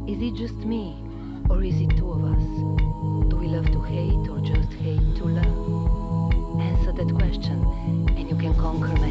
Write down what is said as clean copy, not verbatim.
Is it just me, or is it two of us? Do we love to hate or just hate to love? Answer that question, and you can conquer my